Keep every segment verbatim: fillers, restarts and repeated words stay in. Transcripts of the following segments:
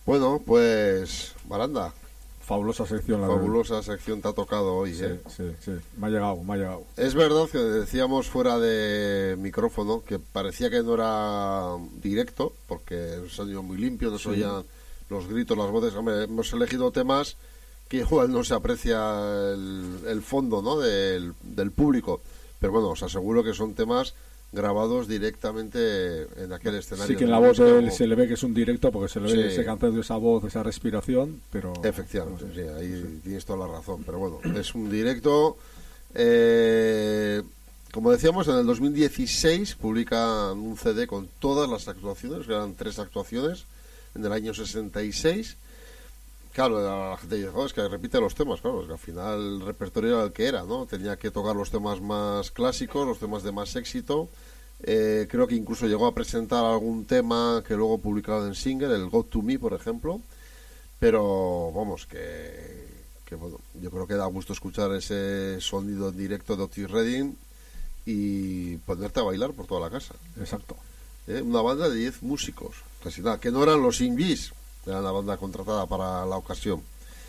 Bueno, pues, Baranda, Fabulosa sección la de hoy. fabulosa sección te ha tocado hoy, Sí, ¿eh? sí, sí. Me ha llegado, me ha llegado. Es verdad que decíamos fuera de micrófono que parecía que no era directo, porque es un sonido muy limpio, no se Sí. oían los gritos, las voces. Hombre, hemos elegido temas que igual no se aprecia el, el fondo, ¿no?, del, del público. Pero bueno, os aseguro que son temas grabados directamente en aquel escenario. Sí que en de la voz música, de él como- se le ve que es un directo porque se le ve Sí. ese cantante, esa voz, esa respiración, pero... Efectivamente, no sí, sé. ahí tienes toda la razón. Pero bueno, es un directo. eh, como decíamos, en el dos mil dieciséis publican un C D con todas las actuaciones, que eran tres actuaciones, en el año sesenta y seis. Claro, la gente dice, "Oh, es que repite los temas", claro, es que al final el repertorio era el que era, ¿no? Tenía que tocar los temas más clásicos, los temas de más éxito. Eh, creo que incluso llegó a presentar algún tema que luego publicaron en single, el God to Me, por ejemplo. Pero vamos, que, que bueno, yo creo que da gusto escuchar ese sonido en directo de Otis Redding y ponerte a bailar por toda la casa. Exacto. ¿Eh? Una banda de diez músicos, casi nada, que no eran los Invis, era la banda contratada para la ocasión.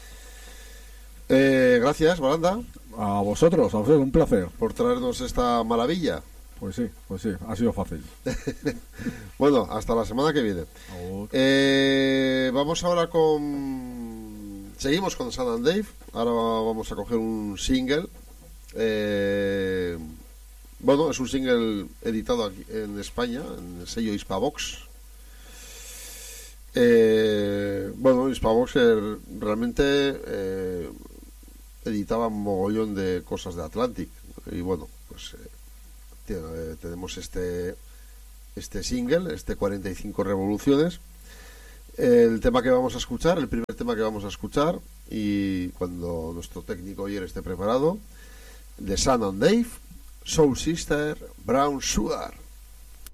Eh, gracias, Baranda, A vosotros, a vosotros, un placer. por traernos esta maravilla. Pues sí, pues sí, ha sido fácil. Bueno, hasta la semana que viene. Agur. Eh, vamos ahora con... Seguimos con Sam and Dave. Ahora vamos a coger un single. Eh, bueno, es un single editado aquí en España, en el sello Hispavox. Eh, bueno, Hispavox eh, realmente eh, editaba un mogollón de cosas de Atlantic. Y bueno, pues eh, tiene- eh, tenemos este este single, este cuarenta y cinco revoluciones. El tema que vamos a escuchar, el primer tema que vamos a escuchar, y cuando nuestro técnico ayer esté preparado, de Sam and Dave, Soul Sister, Brown Sugar.